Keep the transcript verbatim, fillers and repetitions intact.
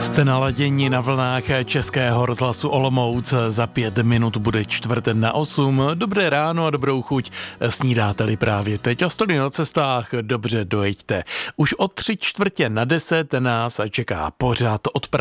Jste naladěni na vlnách Českého rozhlasu Olomouc. Za pět minut bude čtvrt na osm. Dobré ráno a dobrou chuť. Snídáte-li právě teď a jste na cestách, dobře dojeďte. Už od tři čtvrtě na deset nás čeká pořád od